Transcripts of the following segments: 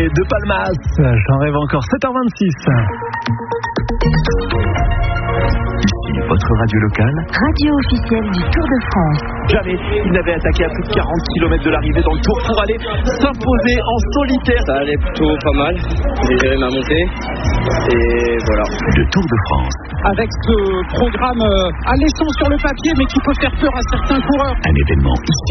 de Palmas. J'en rêve encore. 7h26. Ici votre radio locale. Radio officielle du Tour de France. Jamais il n'avait attaqué à plus de 40 km de l'arrivée dans le Tour pour aller s'imposer en solitaire. Ça allait plutôt pas mal. J'ai géré ma montée. Et voilà. Le Tour de France. Avec ce programme alléchant sur le papier, mais qui peut faire peur à certains coureurs. Un événement ici.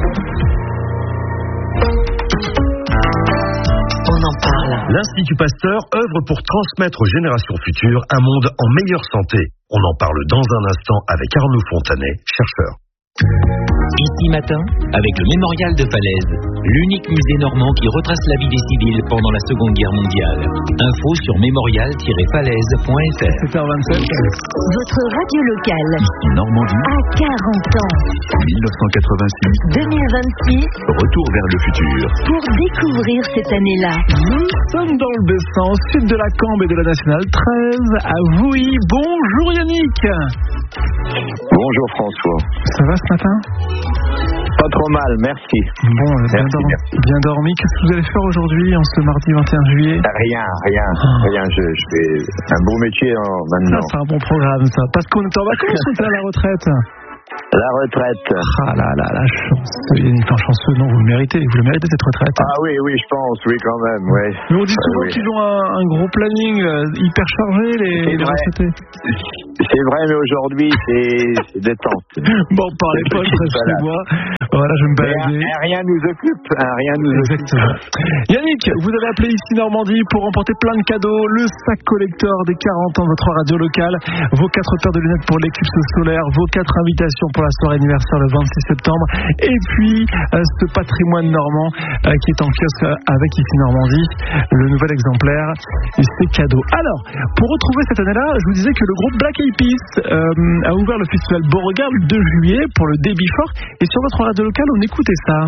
On en parle. L'Institut Pasteur œuvre pour transmettre aux générations futures un monde en meilleure santé. On en parle dans un instant avec Arnaud Fontanet, chercheur. Ici matin, avec le Mémorial de Falaise, l'unique musée normand qui retrace la vie des civils pendant la Seconde Guerre mondiale. Info sur mémorial-falaise.fr. 7h27. Votre radio locale. Ici Normandie. À 40 ans. 1986. 2026. Retour vers le futur. Pour découvrir cette année-là. Nous sommes dans le Bessin, au sud de la Cambre et de la Nationale 13, à Vouilly. Bonjour Yannick. Bonjour François. Ça va ce matin? Pas trop mal, merci. Bon, Merci. bien dormi. Qu'est-ce que vous allez faire aujourd'hui, en ce mardi 21 juillet? Rien. Je fais un beau métier maintenant. Ça, c'est un bon programme, ça. Parce qu'on est en vacances ou t'es à la retraite? La retraite. Ah là là, la chance. Enfin, chanceux, non, vous le méritez cette retraite. Ah oui, je pense, oui, quand même, ouais. Mais on dit souvent qu'ils ont un gros planning hyper chargé, les retraités. C'est vrai, mais aujourd'hui, c'est détente. Bon, parlez pas, je reste chez moi. Voilà, je vais me balader. Rien nous occupe. Exactement. Yannick, vous avez appelé ici Normandie pour remporter plein de cadeaux. Le sac collector des 40 ans de votre radio locale. Vos 4 paires de lunettes pour l'éclipse solaire. Vos 4 invitations pour la soirée anniversaire le 26 septembre. Et puis, ce patrimoine normand qui est en kiosque avec ici Normandie. Le nouvel exemplaire. Et c'est cadeau. Alors, pour retrouver cette année-là, je vous disais que le groupe Black Eyed Peas a ouvert le festival Beauregard le 2 juillet pour le débit fort. Et sur votre radio locale, on écoutait ça.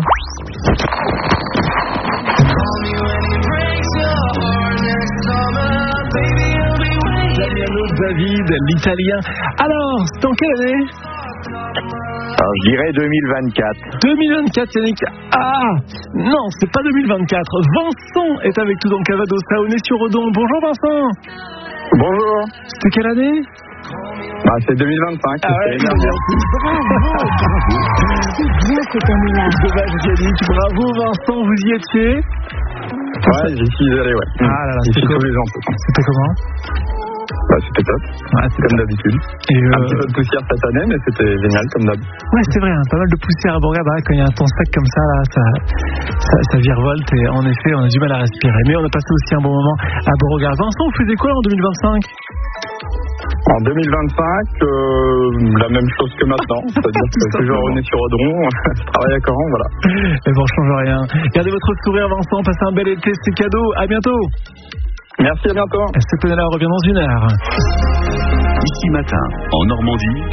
Damiano David, l'italien. Alors, c'est en quelle année? Alors, je dirais 2024. 2024, Yannick. Ah, non, c'est pas 2024. Vincent est avec nous dans Cavado Saonnet-sur-Odon. Bonjour Vincent. Bonjour. C'était quelle année? C'est 2025. Ah ouais, Bravo. C'est bien cette année-là. Dommage Yannick. Bravo Vincent, vous y étiez? Ouais, j'y suis allé, ouais. Ah là là, c'était tous les gens. C'était comment? C'était top, c'était comme d'habitude. Un petit peu de poussière cette année, mais c'était génial comme d'hab. Ouais, c'est vrai, pas mal de poussière à Beauregard. Quand il y a un temps sec comme ça, ça virevolte et en effet, on a du mal à respirer. Mais on a passé aussi un bon moment à Beauregard. Vincent, vous faisiez quoi en 2025? En 2025, la même chose que maintenant, c'est-à-dire que toujours on est sur Audron, je travaille à Caen, voilà. Et bon, on change rien. Gardez votre sourire Vincent, passez un bel été, c'est cadeau, à bientôt. Merci, à bientôt. Cette année-là revient dans une heure. Ici matin, en Normandie,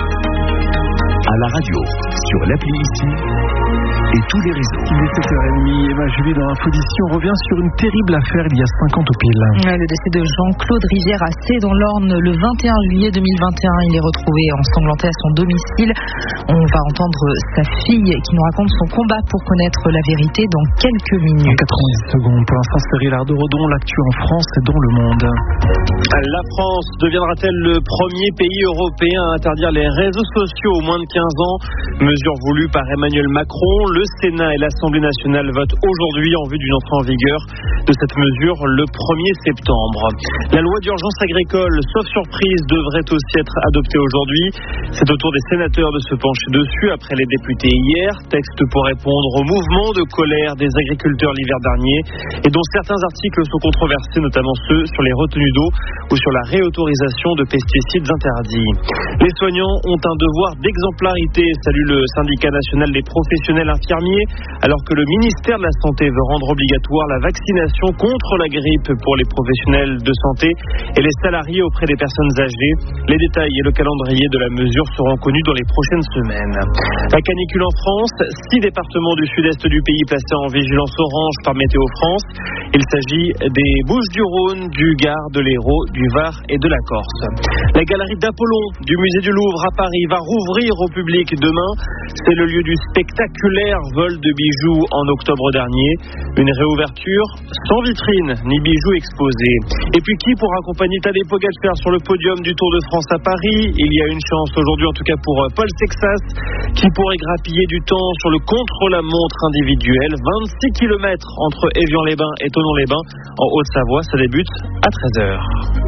à la radio, sur l'appli ici et tous les réseaux. Il est 7h30, Emma Julie dans l'Infodition revient sur une terrible affaire il y a 50 au pile. Le décès de Jean-Claude Rivière à Cé dans l'Orne le 21 juillet 2021. Il est retrouvé ensanglanté à son domicile. On va entendre sa fille qui nous raconte son combat pour connaître la vérité dans quelques minutes. En 90 secondes. Pour l'instant, Cyril Ardo-Redon, l'actu en France et dans le monde. La France deviendra-t-elle le premier pays européen à interdire les réseaux sociaux aux moins de 15 ans? Mesure voulue par Emmanuel Macron. Le Sénat et l'Assemblée nationale votent aujourd'hui en vue d'une entrée en vigueur de cette mesure le 1er septembre. La loi d'urgence agricole, sauf surprise, devrait aussi être adoptée aujourd'hui. C'est au tour des sénateurs de se pencher dessus après les députés hier. Texte pour répondre au mouvement de colère des agriculteurs l'hiver dernier et dont certains articles sont controversés, notamment ceux sur les retenues d'eau ou sur la réautorisation de pesticides interdits. Les soignants ont un devoir d'exemplarité, salue le syndicat national des professionnels infirmiers, alors que le ministère de la Santé veut rendre obligatoire la vaccination contre la grippe pour les professionnels de santé et les salariés auprès des personnes âgées. Les détails et le calendrier de la mesure seront connus dans les prochaines semaines. La canicule en France, 6 départements du sud-est du pays placés en vigilance orange par Météo France. Il s'agit des Bouches-du-Rhône, du Gard, de l'Hérault, du Var et de la Corse. La galerie d'Apollon du musée du Louvre à Paris va rouvrir au public demain. C'est le lieu du spectaculaire vol de bijoux en octobre dernier. Une réouverture sans vitrine ni bijoux exposés. Et puis qui pour accompagner Tadej Pogačar sur le podium du Tour de France à Paris? Il y a une chance aujourd'hui en tout cas pour Paul Sexas qui pourrait grappiller du temps sur le contre-la-montre individuel. 26 km entre Évian-les-Bains et Thonon-les-Bains en Haute-Savoie. Ça débute à 13h.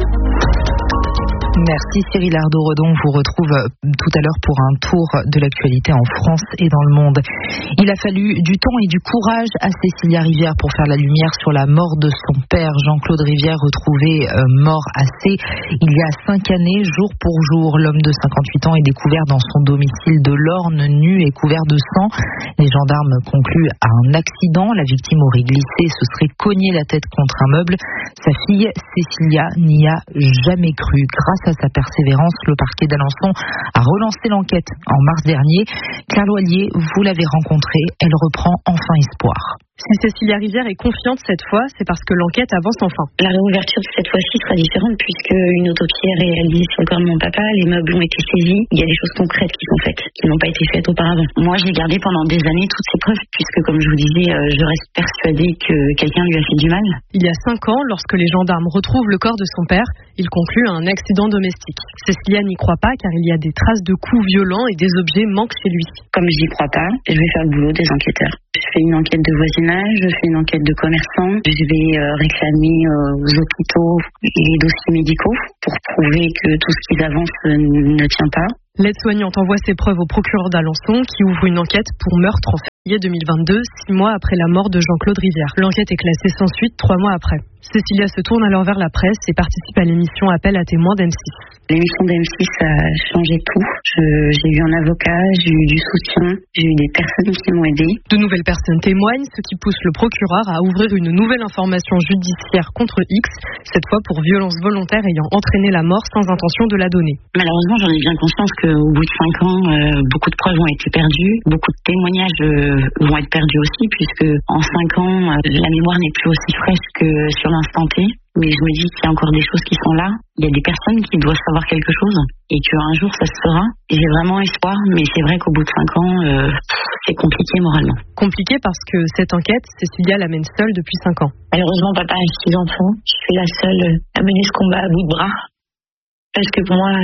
Merci Cyril Ardo-Redon. On vous retrouve tout à l'heure pour un tour de l'actualité en France et dans le monde. Il a fallu du temps et du courage à Cécilia Rivière pour faire la lumière sur la mort de son père, Jean-Claude Rivière, retrouvé mort à C. Il y a 5 années, jour pour jour. L'homme de 58 ans est découvert dans son domicile de l'Orne, nu et couvert de sang. Les gendarmes concluent à un accident. La victime aurait glissé et se serait cogné la tête contre un meuble. Sa fille, Cécilia, n'y a jamais cru. Grâce à sa persévérance, le parquet d'Alençon a relancé l'enquête en mars dernier. Claire Loillier, vous l'avez rencontrée, elle reprend enfin espoir. Si Cécilia Rivière est confiante cette fois, c'est parce que l'enquête avance enfin. La réouverture de cette fois-ci sera différente puisque une autopsie est réalisée sur le corps de mon papa, les meubles ont été saisis, il y a des choses concrètes qui sont faites, qui n'ont pas été faites auparavant. Moi, j'ai gardé pendant des années toutes ces preuves puisque, comme je vous disais, je reste persuadée que quelqu'un lui a fait du mal. Il y a 5 ans, lorsque les gendarmes retrouvent le corps de son père, ils concluent à un accident domestique. Cécilia n'y croit pas car il y a des traces de coups violents et des objets manquent chez lui. Comme j'y crois pas, je vais faire le boulot des enquêteurs. Je fais une enquête de voisinage, je fais une enquête de commerçants, je vais réclamer aux hôpitaux les dossiers médicaux pour prouver que tout ce qu'ils avancent ne tient pas. L'aide-soignante envoie ses preuves au procureur d'Alençon qui ouvre une enquête pour meurtre en février 2022, 6 mois après la mort de Jean-Claude Rivière. L'enquête est classée sans suite 3 mois après. Cécilia se tourne alors vers la presse et participe à l'émission Appel à témoins d'M6. L'émission d'M6 a changé tout. J'ai eu un avocat, j'ai eu du soutien, j'ai eu des personnes qui m'ont aidé. De nouvelles personnes témoignent, ce qui pousse le procureur à ouvrir une nouvelle information judiciaire contre X, cette fois pour violence volontaire ayant entraîné la mort sans intention de la donner. Malheureusement, j'en ai bien conscience qu'au bout de 5 ans, beaucoup de preuves ont été perdues, beaucoup de témoignages vont être perdus aussi, puisque en 5 ans, la mémoire n'est plus aussi fraîche que sur l'instant T. Mais je me dis qu'il y a encore des choses qui sont là. Il y a des personnes qui doivent savoir quelque chose et qu'un jour ça se fera. Et j'ai vraiment espoir, mais c'est vrai qu'au bout de 5 ans, c'est compliqué moralement. Compliqué parce que cette enquête, Cécilia l'amène seule depuis 5 ans. Malheureusement, papa a 6 enfants. Je suis la seule à mener ce combat à bout de bras. Parce que pour moi,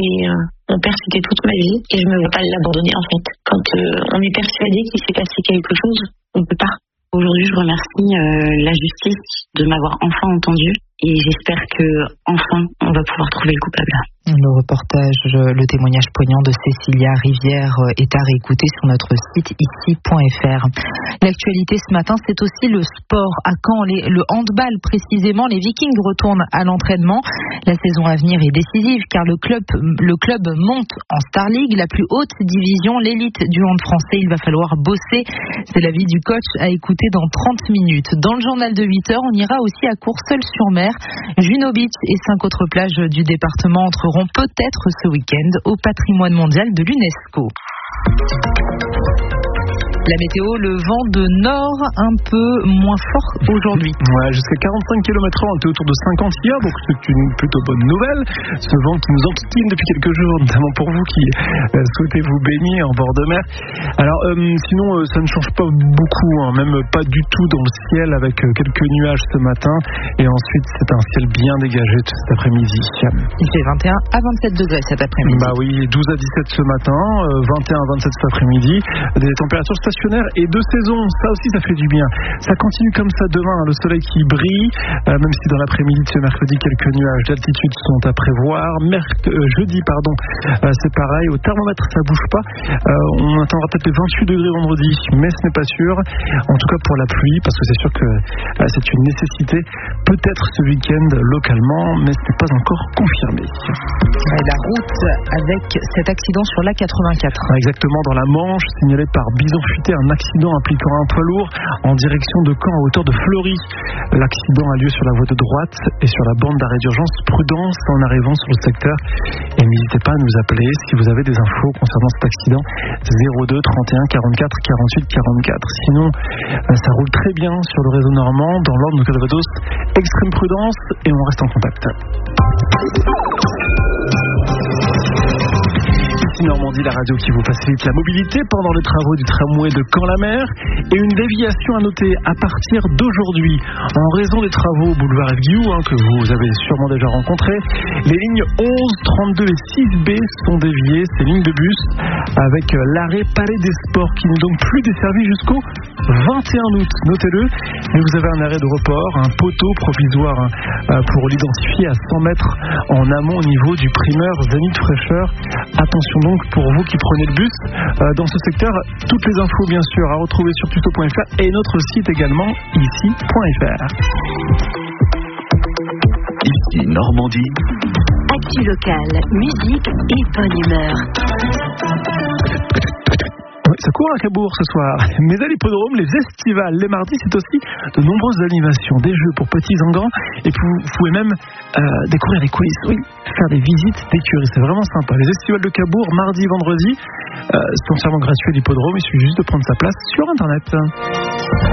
mon père, c'était toute ma vie et je me vois pas l'abandonner en fait. Quand on est persuadé qu'il s'est passé quelque chose, on peut pas. Aujourd'hui, je remercie la justice de m'avoir enfin entendu et j'espère que enfin on va pouvoir trouver le coupable. Le reportage, le témoignage poignant de Cécilia Rivière est à réécouter sur notre site ici.fr. L'actualité ce matin, c'est aussi le sport. À Caen, le handball précisément, les Vikings retournent à l'entraînement. La saison à venir est décisive car le club monte en Star League, la plus haute division, l'élite du hand français. Il va falloir bosser. C'est l'avis du coach à écouter dans 30 minutes. Dans le journal de 8h, on ira aussi à Courseulles-sur-Mer. Juno Beach et 5 autres plages du département entreront peut-être ce week-end au patrimoine mondial de l'UNESCO. La météo, le vent de nord un peu moins fort aujourd'hui. Ouais, jusqu'à 45 km/h, on était autour de 50 hier, donc c'est une plutôt bonne nouvelle. Ce vent qui nous enquiquine depuis quelques jours, notamment pour vous qui souhaitez vous baigner en bord de mer. Alors, sinon, ça ne change pas beaucoup, même pas du tout dans le ciel, avec quelques nuages ce matin. Et ensuite, c'est un ciel bien dégagé tout cet après-midi. Il fait 21 à 27 degrés cet après-midi. Bah oui, 12 à 17 ce matin, 21 à 27 cet après-midi. Des températures stationnaire et de saison, ça aussi ça fait du bien. Ça continue comme ça demain, le soleil qui brille, même si dans l'après-midi de ce mercredi quelques nuages d'altitude sont à prévoir. Jeudi, c'est pareil, au thermomètre ça bouge pas. On attendra peut-être les 28 degrés vendredi, mais ce n'est pas sûr. En tout cas pour la pluie, parce que c'est sûr que c'est une nécessité, peut-être ce week-end localement, mais ce n'est pas encore confirmé. La route avec cet accident sur l'A84. Exactement, dans la Manche, signalé par Bison suité à un accident impliquant un poids lourd en direction de Caen à hauteur de Fleury. L'accident a lieu sur la voie de droite et sur la bande d'arrêt d'urgence. Prudence en arrivant sur le secteur et n'hésitez pas à nous appeler si vous avez des infos concernant cet accident. 02 31 44 48 44. Sinon, ça roule très bien sur le réseau normand. Dans l'ordre de Calvados, extrême prudence et on reste en contact. Normandie, la radio qui vous facilite la mobilité pendant les travaux du tramway de Caen-la-Mer, et une déviation à noter à partir d'aujourd'hui en raison des travaux boulevard F. que vous avez sûrement déjà rencontrés. Les lignes 11, 32 et 6B sont déviées, ces lignes de bus, avec l'arrêt Palais des Sports qui n'est donc plus desservi jusqu'au 21 août. Notez-le, mais vous avez un arrêt de report, un poteau provisoire pour l'identifier à 100 mètres en amont au niveau du primeur Zénith Fraîcheur. Attention donc pour vous qui prenez le bus dans ce secteur. Toutes les infos bien sûr à retrouver sur tuto.fr et notre site également ici.fr. Ici Normandie. Actu locale, musique et bonne humeur. Oui, ça court à Cabourg ce soir. Mais à l'hippodrome, les estivales, les mardis, c'est aussi de nombreuses animations, des jeux pour petits en grands. Et puis vous pouvez même découvrir les coulisses, oui, faire des visites d'écuries. C'est vraiment sympa. Les estivales de Cabourg, mardi, vendredi, c'est entièrement gratuit à l'hippodrome. Il suffit juste de prendre sa place sur Internet.